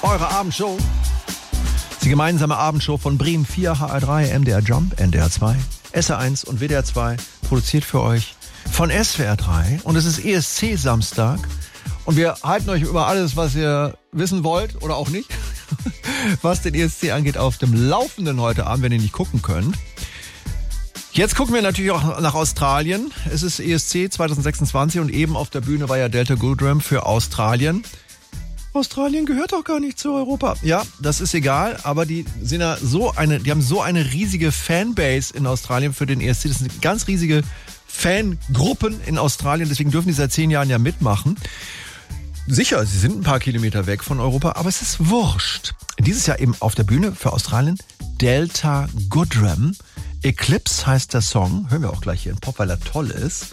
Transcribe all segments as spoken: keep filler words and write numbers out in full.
Eure Abendshow. Die gemeinsame Abendshow von Bremen vier, H R drei, M D R Jump, N D R zwei, S R eins und W D R zwei. Produziert für euch von S W R drei. Und es ist E S C-Samstag. Und wir halten euch über alles, was ihr wissen wollt oder auch nicht, was den E S C angeht, auf dem Laufenden heute Abend, wenn ihr nicht gucken könnt. Jetzt gucken wir natürlich auch nach Australien. Es ist E S C zwanzig sechsundzwanzig und eben auf der Bühne war ja Delta Goodrem für Australien. Australien gehört doch gar nicht zu Europa. Ja, das ist egal, aber die sind ja so eine, die haben so eine riesige Fanbase in Australien für den E S C. Das sind ganz riesige Fangruppen in Australien, deswegen dürfen die seit zehn Jahren ja mitmachen. Sicher, sie sind ein paar Kilometer weg von Europa, aber es ist wurscht. Dieses Jahr eben auf der Bühne für Australien Delta Goodrem. Eclipse heißt der Song. Hören wir auch gleich hier in Pop, weil er toll ist.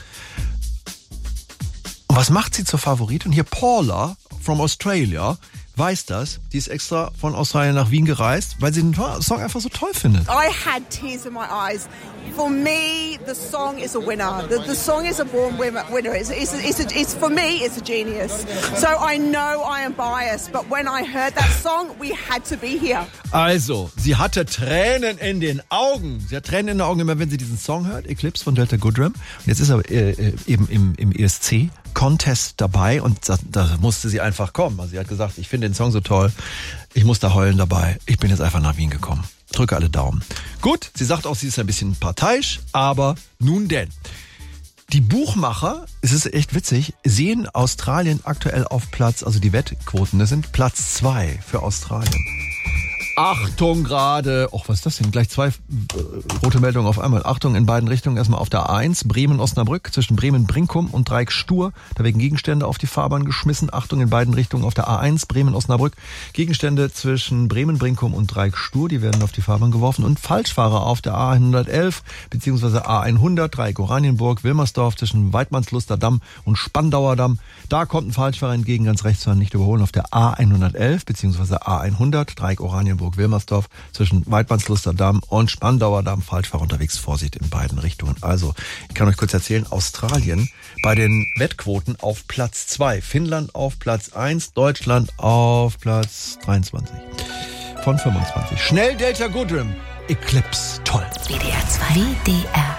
Und was macht sie zur Favoritin? Hier Paula from Australia weiß das. Die ist extra von Australien nach Wien gereist, weil sie den Song einfach so toll findet. I had tears in my eyes. For me, the song is a winner. The, the song is a born winner. It's, it's, it's, a, it's for me, it's a genius. So I know I am biased, but when I heard that song, we had to be here. Also, sie hatte Tränen in den Augen. Sie hat Tränen in den Augen immer, wenn sie diesen Song hört, Eclipse von Delta Goodrem. Und jetzt ist er äh, eben im, im E S C Contest dabei und da, da musste sie einfach kommen. Also sie hat gesagt, ich finde den Song so toll, ich muss da heulen dabei. Ich bin jetzt einfach nach Wien gekommen. Drücke alle Daumen. Gut, sie sagt auch, sie ist ein bisschen parteiisch, aber nun denn. Die Buchmacher, es ist echt witzig, sehen Australien aktuell auf Platz, also die Wettquoten, das sind Platz zwei für Australien. Achtung gerade, oh, was ist das denn? Gleich zwei äh, rote Meldungen auf einmal. Achtung in beiden Richtungen. Erstmal auf der A eins, Bremen-Osnabrück, zwischen Bremen-Brinkum und Dreieck-Stur. Da werden Gegenstände auf die Fahrbahn geschmissen. Achtung in beiden Richtungen auf der A eins, Bremen-Osnabrück. Gegenstände zwischen Bremen-Brinkum und Dreieck-Stur, die werden auf die Fahrbahn geworfen. Und Falschfahrer auf der A hundertelf bzw. A hundert, Dreieck Oranienburg, Wilmersdorf zwischen Weidmannsluster Damm und Spandauer Damm. Da kommt ein Falschfahrer entgegen, ganz rechts zu nicht überholen auf der A hundertelf bzw. A hundert, Dreieck Oranienburg, Wilmersdorf zwischen Weidmannsluster Damm und Spandauer Damm. Falschfahrer unterwegs, Vorsicht in beiden Richtungen. Also, ich kann euch kurz erzählen, Australien bei den Wettquoten auf Platz zwei, Finnland auf Platz eins, Deutschland auf Platz dreiundzwanzig von fünfundzwanzig. Schnell Delta Goodrem, Eclipse, toll. W D R zwei. W D R